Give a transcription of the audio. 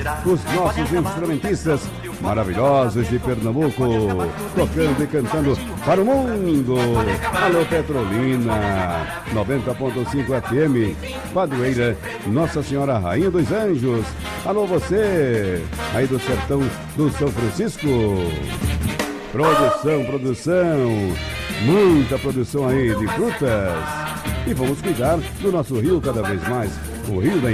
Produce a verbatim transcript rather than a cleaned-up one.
os nossos instrumentistas maravilhosos de Pernambuco, tocando e cantando para o mundo. Alô Petrolina, noventa ponto cinco F M, Padroeira, Nossa Senhora Rainha dos Anjos. Alô você, aí do sertão do São Francisco. Produção, produção, muita produção aí de frutas. E vamos cuidar do nosso rio cada vez mais, o Rio da